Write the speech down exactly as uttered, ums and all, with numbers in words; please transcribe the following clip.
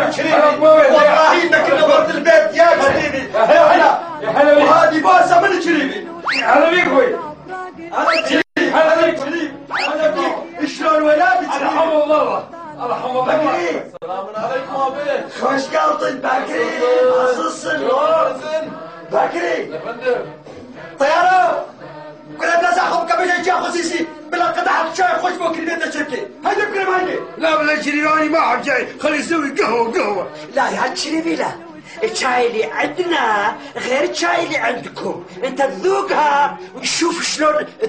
هلا شريفي والله انك نورت البيت يا شريفي. يا هلا يا هلا. وهذه بوسه من شريفي. هلا بيك اخوي. هلا شريفي. هلا بيك شريفي. هلا بيك. شلون ولادك؟ الحمد لله الحمد لله. بكري السلام عليكم ابي. خوش قلطن بكري. عصصن بكري يا فندم. طياره كل الناس اخذ كبش جا خصيصي بلا قطعه شاي خوش بكري بيت شركه. هيدا بكري ما هيدي. لا ولا شريفي ما احب شاي. خلي يسوي قهوه قهوه. لا يا شريفي لا. الشاي اللي عندنا غير الشاي اللي عندكم. انت تذوقها وتشوف شلون